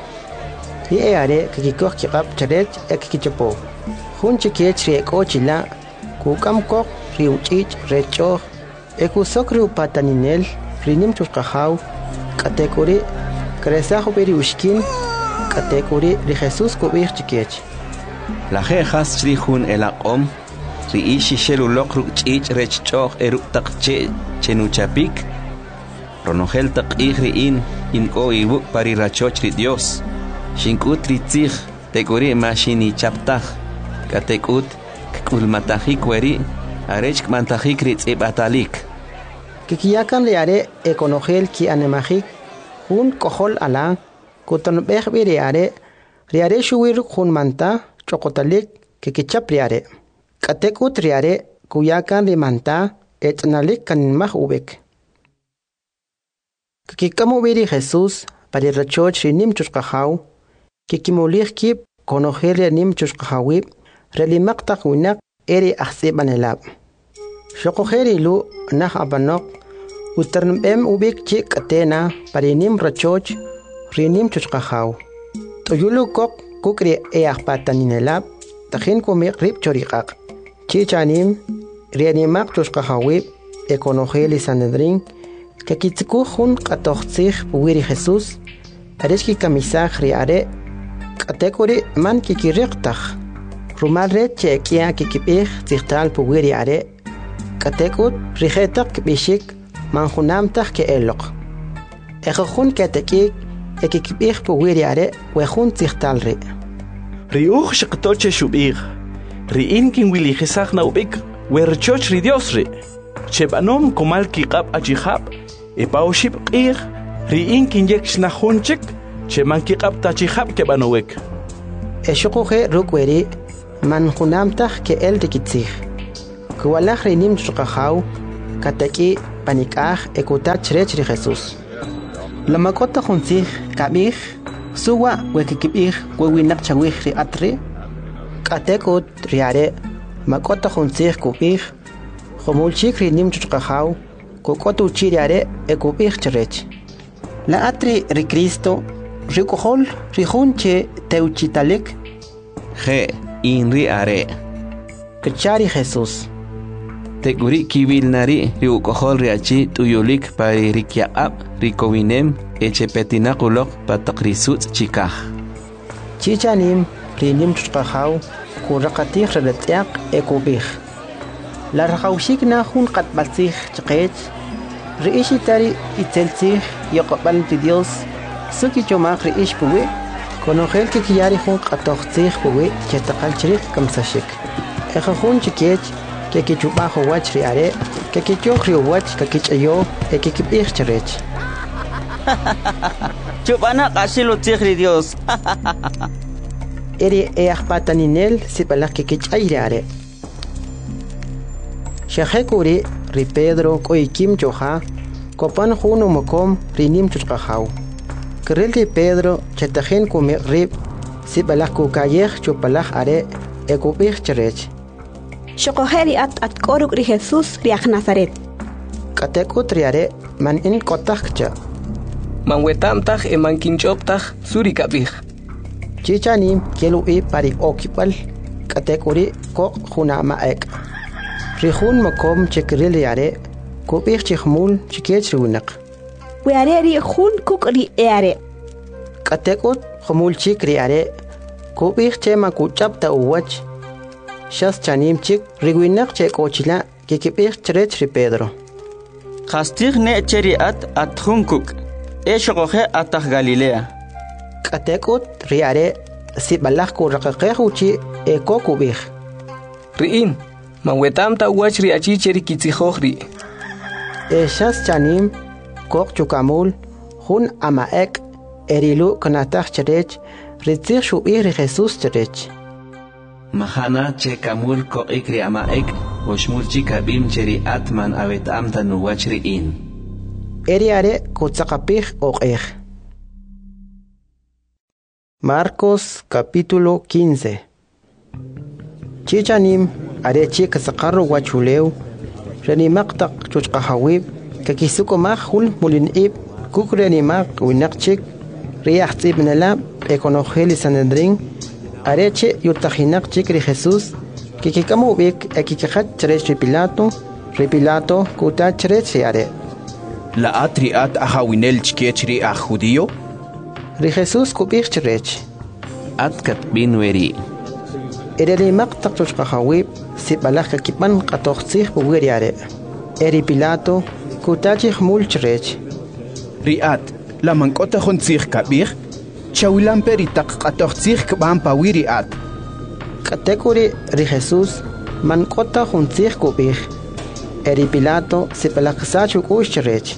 ni e are ke kikok kikap cherech e kikichapo. Hunche kech ri e kochila kukam kok riuchich rechoh e kusok riu pataninel rinim chuskahaw kategori kresajo peri ushkin kategori ri Jesus kubir chikech. La jejas trihun el aqom ri ishi shelulok ruk chich rech choh eruk takche chenuchapik ronogel tak ihri in in ko ibuk pari rachoch ri Dios shinkut ri tzich tegori mashini chaptah katekut kulmatahik weri arech kmantahik ri tzibatalik. Kikiyakan riare ekonogel ki anemajik hun kohol ala kutonbeh riare riare shuwir hun manta chokotalik kikichap riare katekut riare kuyakan rimanta etnalik kanmah ubek kikikamu biri Jesus pari rachoch rinim chuskahaw kikimulich kip konogel nim chuskahawib relimak takwinak eri ahsibanelab shokogeri lu nah abanok uternbem ubik chik atena parinim rachoch rinim chuchkahaw toyulu kok kukri e ahpataninelab tahin kumik rib choriqaq chichanim rianimak chuchkahawib ekonogeli sanedrin kakitziku hun qatoqtzij puwiri Jesus areshki kamisaj riare kategori man kikiriqtaj rumalre chekia kikipij tzijtal puwiri are katekut rijetak bishik manjunamtak ke elok. Ejojun katekik ekikibig puwiri are wejun tzijtalri. Riuj shqtoche shubig. Riin kin wili jesag na ubik werchoch ri Dios ri. Chebanom komal kiqab achihab e paushib qig riin kin yek shnahunchik cheman kiqab tachihab ke banowek. Eshuquje rukweri manjunamtak ke el rikitzig. kuwalaj rinim chqajaw kataki panikaj ekuta chrech ri Jesús lamakota junzij kabij suwa wekikibij wewinak chawij ri atri katekut riare makota junzij kubij jomulchik rinim chqajaw kokotu chiriare ekubij chrech la atri ri Cristo rikuhol rijunche teuchitalik je inri are kachari Jesús teguri kibil nari riukohol riachi tuyolik pari rikyaqab rikowinem echepetinakulok pataqrisut chikaj chichanim rinim chqajaw kuraqatij relatiaq ekubij la rajawshikna jun qatbalsij chqech riishitari itzelsij yoqbal ti Dios suki chomaq riish puwi konojel que kiyari jun qatoqsij puwi chetaqal chrik kamsashik eja jun chikech que kichubajo wach riare que kichok riwach que kichayo e que kibij chrech chubana qashilo tigri Dios eri eajpataninel sipalak que kichayriare shajekuri ri Pedro koikim choja kopan junu mokom rinim chqajaw Kerel ri Pedro chetajen kume rib sipalak kukayej chupalaj are ekubij chrech Shokoheri at at koruk ri Jesús riak Nazaret katekut riare man in kotakcha man wetamtaj e man kinchoptaj suri kabij chichanim kelu i pari okipal katekuri ko juna maek rihun makom chekril riare kubij chihmul chikech runak weare ri jun kuk ri eare katekut khumul chik riare kubij chema kuchapta uwach shas chanim chik rigwinak che kochila que kibij chrech ri Pedro Khastig ne cheri at at hunkuk e shokoje atah Galilea katekut riare sibalaj kuraqaqej uchi e kokubij riin man wetamta wach ri achi cheri kitzijoj ri e shas chanim kok chukamul jun amaek erilu kanataj chrech ritzij shubij ri Jesús chrech Mahana che kamul ko ikri amaek oshmul chikabim cheri atman avet amta nuwachri in eriare kutzaqapij oqej Marcos capítulo quince Chichanim are chik saqarro wachuleu renimaqtaq chuchqajawib kakisukomaj jul mulinib kukrenimaq winaqchik riaxtzib nala ekonojeli sanedrin areche yurtajinak chikri Jesús que kikamubik ekikajat chrech ri Pilato ri Pilato kuta chrech riare la atriat ajawinel chkechri a judío ri Jesús kubij chrech atkat binweri ereri maqtaq chuchqajawib sibalaj kakipan qatoqsij buwiriare eri Pilato kuta chihmul chrech riat la mankota juntzij kabij chawilan peritaq qatoqsij kban pawiri at katekuri ri Jesús man kota juntzij kubij eri Pilato sipalaqsachu kush chrech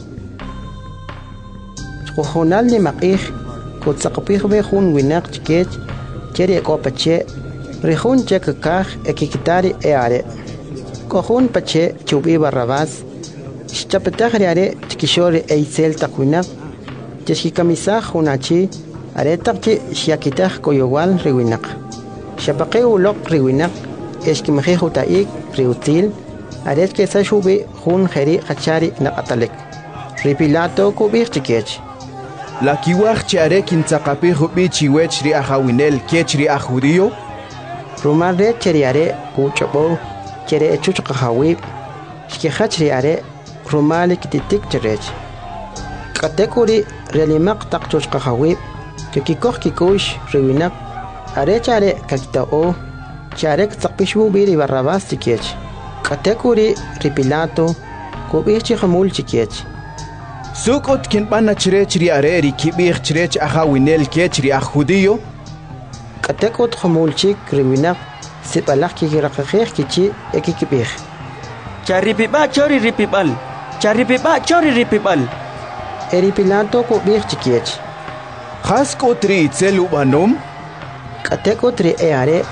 chqojonal ni maqij kutzaqpij be jun winaq chkech cheri kopache ri jun chekakaj ekikitari eare kojun pache chubi Barrabás chapetaj riare chkishori eisel taqwinaq cheskikamisaj junachi aretaqchi xiakitaj koyowal riwinaq xapaqe uloq riwinaq eskimajej utaik riutzil aret que sashubi jun jeri qachari naqatalek ri Pilato kubij chikech la kiwaj chare kintzaqapij ubi chiwech ri ajawinel kech ri a judío rumar re cheriare kuchobo chere echuchqajawib xkijach riare rumali kititik cherech katekuri relimaq taqchuchqajawib que kikoj kikush riwinaq are chare kakitao charek tsaqpishu biri Barrabás chikech katekuri ri Pilato kubij chihmul chikech sukot kinbana chrech ri are ri kibij chrech ajawinel kech ri a judío katekut khumul chik riwinaq sipalaj kikiraqajej kichi ekikibij charipiba chori ripibal charipiba chori ripibal eri Pilato kubij chikech Haskot ri itzel ubanum katekut ri eare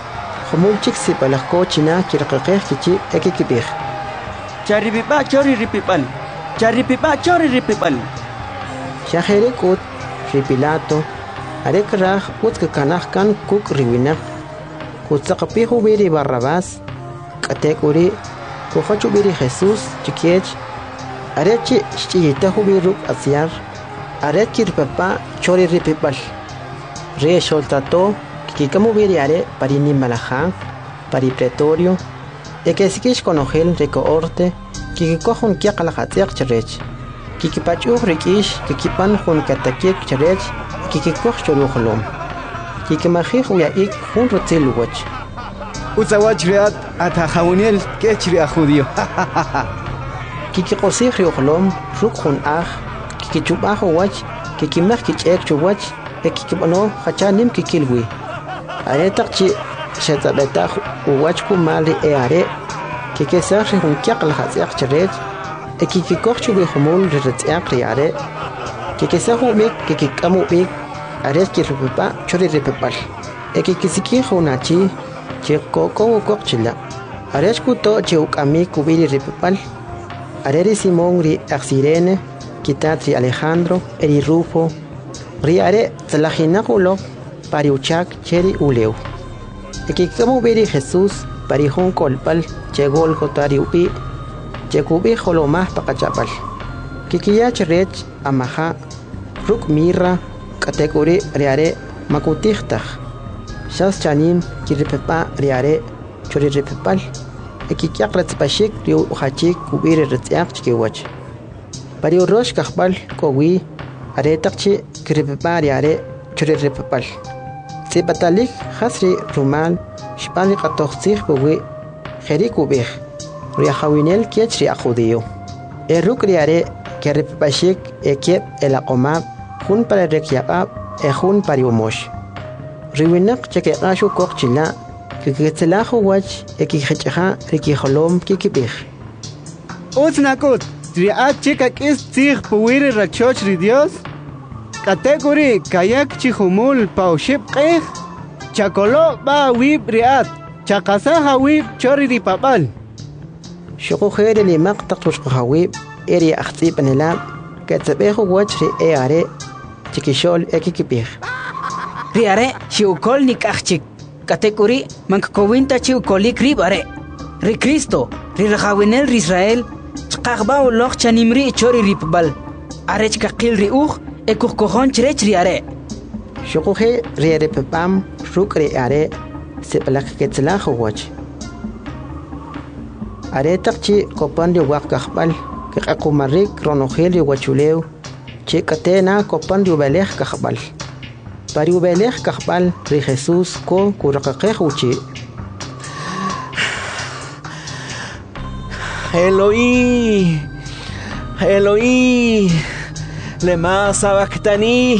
Khomulchik sipalakko china kirqaqeq kichi ekikibih. Charipipa chori ripipal. Charipipa chori ripipal. Shaheri kut ripilato. Arek raj utska kanaj kan kuk riwinak. Kutsaqapihu biri Barrabás. Katek uri kuhachu biri Jesús chikiech. Arechi chiyitahu biruk asiar. Aret kirpapa chori ripipal. Re soltato kikamu biri are parini malaján. Pari pretorio. Ekesikish konogel rekoorte. Kikikohun kiakalajatiak charech. Kikipachuh rikish kikipan hun katakik charech. Kikikoh choruholom. Kikimajih uyaik hun rotzil wach. Utsawach riat atajawuniel kechri a judío. Kikikosih rioholom ruk hun aj. Kikichubajo wach. Kikimaj kichek chuwach. Ekikipano hachanim kikilwi. Aretak chi shetabetah uwach kumali eare. Kikesah hun kiakalajatiak charech. Ekikikoh chubihomul riretiak riare. Kikisahu mik kikikamu mik ares kirpipa chori ripipal. Ekikisiki hunachi chikoko kokchila. Ares kuto chiukami kubiri ripipal. Areri Simón ri Axirene, Kitatri Alejandro, eri Rufo. Ri are tzalajinakulo pariuchak cheri uleu. Ekikamu biri Jesús parihun kolpal chegol jotari upi. Chekubi holomah pakachapal. Kikiyach rech amaha ruk mirra kategori riare makutihtah. Shas chanim kiripepa riare chori ripepal. Ekikyak retspashik riu hachik kubiri retyak chikiwach. Pari urosh kahbal kowi aretakchi kiripepa riare chori ripepal. Sipatalik hasri rumal shpali katoxsih kowi jeri kubih. Riahawinel kiechri a judío. Eruk riare que repashik ekep el aqomab jun para rekyaqab e jun para umosh. Riwinak chekeqashu kokchila kikitlajo wach ekijhacha rikiholom kikibih. Utsnakut triat chikak is tzig puwiri rachoch ri Dios. Kategori kayak chihumul pauship qeh. Chakolo ba wib riat. Chakasaha wib chori ri papal. Shoko khere li maqtaq tushqawib eri axtib anelab katsabejo wachri eare chikishol ekikipih. Riare chiukol nik achik kategori mankowinta chiukolik ribare. Ri Cristo ri rajawinel ri Israel chqaqba uloq chanimri chori ripbal. Arech kaqil ri uj ekukojon chrech riare. Shoko he riare pepam rukri are sepalak ketslajo wach. Aretakchi kopandio wakakbal kikakumarik ronogelio wachuleo chikatena kopandio belej kakbal. Pariu belej kakbal ri Jesús ko kurakakej uchi. Eloi, Eloi, lema sabactani.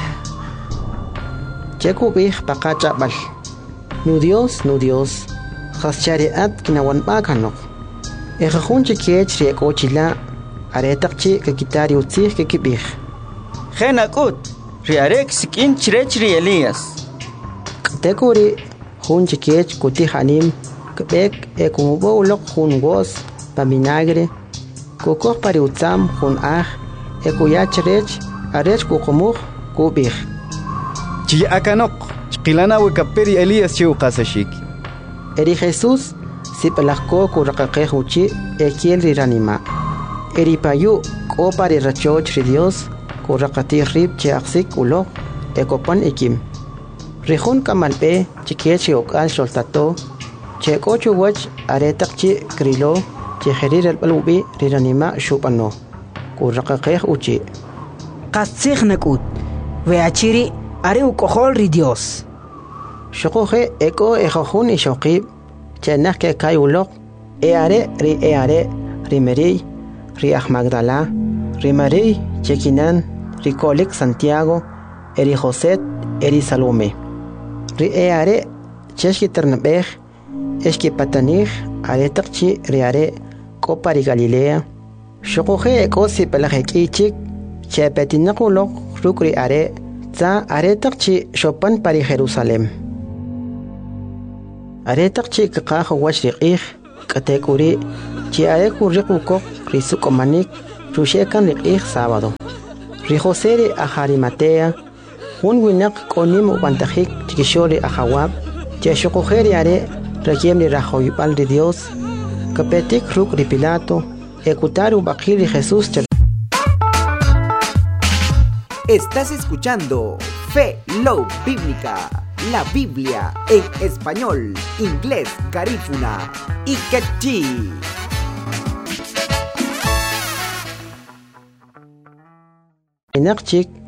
Chekubih pakachabal. Nu Dios, nu Dios. Haschariat kinawan bakanok. Ejajun chikiech rieko chila aretakchi kakitari utzih kikibih. Genakut riarek sikin chrech ri Elías. Kategori jun chikiech kutihanim kbek ekumubo ulok jun gos paminagre kokok pari utzam jun aj ekuyach rech arech kukumuk kubih. Chi akanok chqilana wikaperi Elías chiu qasashik. Eri Jesús sipalakko kurakakej uchi ekiel riranima. Eri payu ko pari rachoch ri Dios kurakati rib chiaxik ulo ekopan ikim. Rihun kamalpe chikiech okal soltato cheko chuwach aretakchi krilo chiherir el balubi riranima shupano kurakakej uchi. Qatsig nakut veachiri are ukohol ri Dios. Shokoje eko ejojun ishokib chenak ke kayulok eare ri eare ri Meri ri Magdala ri Mari chekinan ri Kolik Santiago eri Joset eri Salome ri eare cheshki ternabej eski patanij aretakchi ri are kopa ri Galilea shokoje eko sipelajekichik chepetinakulok rukri are tza aretakchi shopan pari Jerusalem. Aretak chi kakaho wach riqih, katek uri, chi areku riqukok risuk omanik, rushekan riqih sábado. Rijoseri ajarimatea, un winak konim wantajik chikishori ajawab, cheshokojeri are, rayemni rajoypal de Dios, kapetik ruk ripilato, ekutaru bakili Jesús. Estás escuchando Fe Low Bíblica, la Biblia en español, inglés, garífuna y quechí. Inakchik